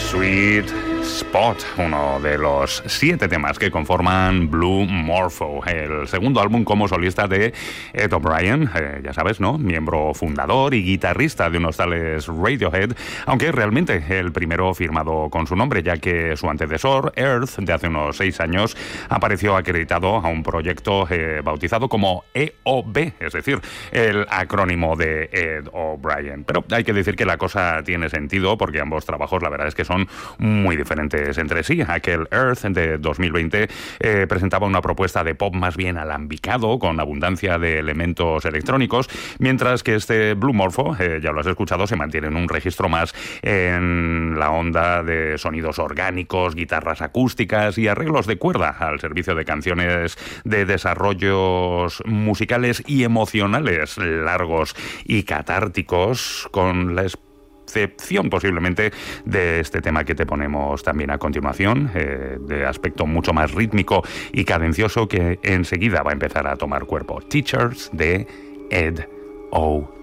Sweet Spot, uno de los 7 temas que conforman Blue Morpho, el segundo álbum como solista de Ed O'Brien, ya sabes, ¿no? Miembro fundador y guitarrista de unos tales Radiohead, aunque realmente el primero firmado con su nombre, ya que su antecesor, Earth, de hace unos 6 años, apareció acreditado a un proyecto bautizado como EOB, es decir, el acrónimo de Ed O'Brien. Pero hay que decir que la cosa tiene sentido porque ambos trabajos, la verdad es que son muy diferentes entre sí. Aquel Earth de 2020 presentaba una propuesta de pop más bien alambicado, con abundancia de elementos electrónicos, mientras que este Blue Morpho, ya lo has escuchado, se mantiene en un registro más en la onda de sonidos orgánicos, guitarras acústicas y arreglos de cuerda al servicio de canciones de desarrollos musicales y emocionales largos y catárticos, con la excepción posiblemente de este tema que te ponemos también a continuación, de aspecto mucho más rítmico y cadencioso, que enseguida va a empezar a tomar cuerpo. Teachers de Ed O'Brien.